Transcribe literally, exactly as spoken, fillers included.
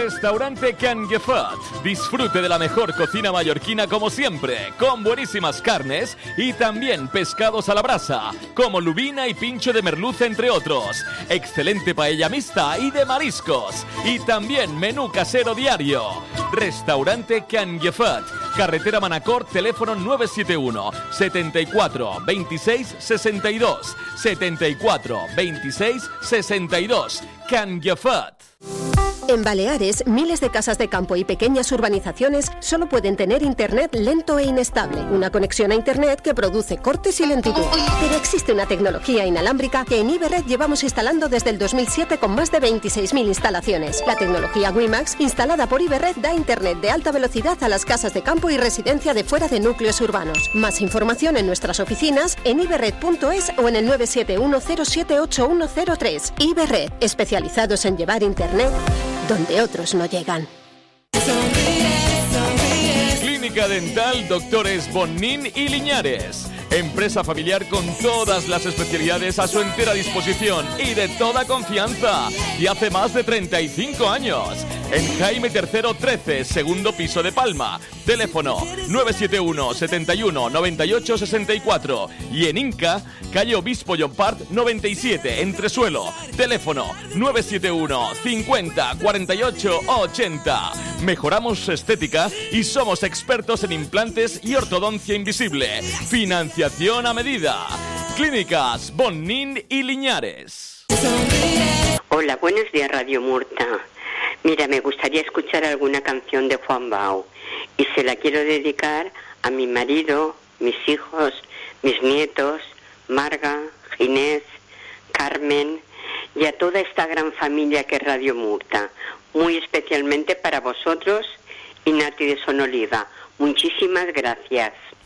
Restaurante Canguefat. Disfrute de la mejor cocina mallorquina como siempre, con buenísimas carnes y también pescados a la brasa, como lubina y pincho de merluza, entre otros. Excelente paella mixta y de mariscos. Y también menú casero diario. Restaurante Canguefat. Carretera Manacor, teléfono nueve siete uno, setenta y cuatro, veintiséis, sesenta y dos. setenta y cuatro, veintiséis, sesenta y dos. Canguefat. En Baleares, miles de casas de campo y pequeñas urbanizaciones solo pueden tener internet lento e inestable, una conexión a internet que produce cortes y lentitud. Pero existe una tecnología inalámbrica que en Iberred llevamos instalando desde el dos mil siete con más de veintiséis mil instalaciones. La tecnología WiMAX, instalada por Iberred, da internet de alta velocidad a las casas de campo y residencia de fuera de núcleos urbanos. Más información en nuestras oficinas, en iberred punto es o en el nueve siete uno cero siete ocho uno cero tres. Iberred, especializados en llevar internet donde otros no llegan. Clínica Dental Doctores Bonnín y Liñares. Empresa familiar con todas las especialidades a su entera disposición y de toda confianza. Y hace más de treinta y cinco años. En Jaime tercero trece, segundo piso de Palma. Teléfono nueve siete uno, setenta y uno, noventa y ocho, sesenta y cuatro. Y en Inca, calle Obispo Llompart noventa y siete, Entresuelo. Teléfono nueve siete uno, cincuenta, cuarenta y ocho, ochenta. Mejoramos su estética y somos expertos en implantes y ortodoncia invisible. Financiación a medida. Clínicas Bonnín y Liñares. Hola, buenos días, Radio Murta. Mira, me gustaría escuchar alguna canción de Juan Bau y se la quiero dedicar a mi marido, mis hijos, mis nietos, Marga, Ginés, Carmen y a toda esta gran familia que es Radio Murta. Muy especialmente para vosotros y Nati de Sonoliva. Muchísimas gracias.